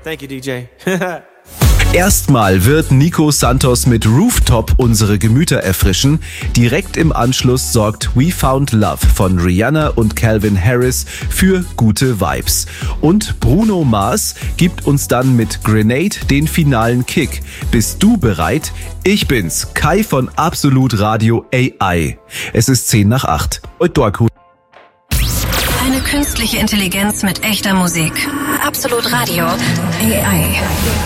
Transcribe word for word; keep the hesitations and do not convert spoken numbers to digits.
Thank you, D J. Erstmal wird Nico Santos mit Rooftop unsere Gemüter erfrischen. Direkt im Anschluss sorgt We Found Love von Rihanna und Calvin Harris für gute Vibes. Und Bruno Mars gibt uns dann mit Grenade den finalen Kick. Bist du bereit? Ich bin's, Kai von Absolut Radio A I. Es ist zehn nach acht. Eine künstliche Intelligenz mit echter Musik. Absolut Radio A I.